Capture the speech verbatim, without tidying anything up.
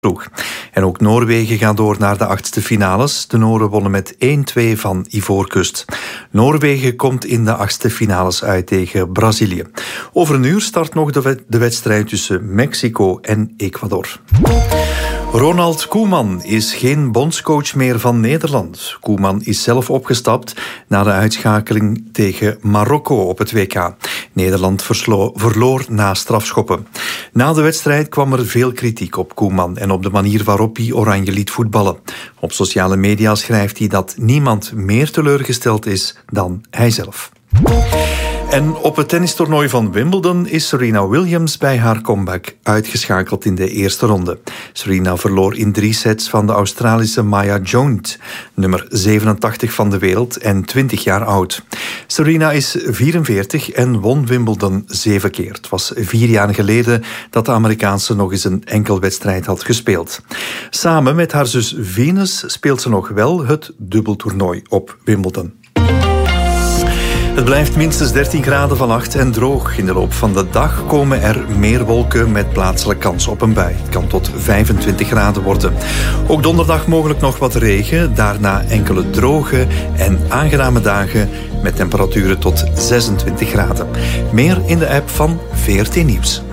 ploeg. En ook Noorwegen gaat door naar de achtste finales. De Noren wonnen met één-twee van Ivoorkust. Noorwegen komt in de achtste finales uit tegen Brazilië. Over een uur start nog de, wed- de wedstrijd tussen Mexico en Ecuador. Ronald Koeman is geen bondscoach meer van Nederland. Koeman is zelf opgestapt na de uitschakeling tegen Marokko op het W K. Nederland verslo- verloor na strafschoppen. Na de wedstrijd kwam er veel kritiek op Koeman en op de manier waarop hij Oranje liet voetballen. Op sociale media schrijft hij dat niemand meer teleurgesteld is dan hijzelf. En op het tennistoernooi van Wimbledon is Serena Williams bij haar comeback uitgeschakeld in de eerste ronde. Serena verloor in drie sets van de Australische Maya Jones, nummer zevenentachtig van de wereld en twintig jaar oud. Serena is vierenveertig en won Wimbledon zeven keer. Het was vier jaar geleden dat de Amerikaanse nog eens een enkel wedstrijd had gespeeld. Samen met haar zus Venus speelt ze nog wel het dubbeltoernooi op Wimbledon. Het blijft minstens dertien graden vannacht en droog. In de loop van de dag komen er meer wolken met plaatselijk kans op een bui. Het kan tot vijfentwintig graden worden. Ook donderdag mogelijk nog wat regen. Daarna enkele droge en aangename dagen met temperaturen tot zesentwintig graden. Meer in de app van V R T Nieuws.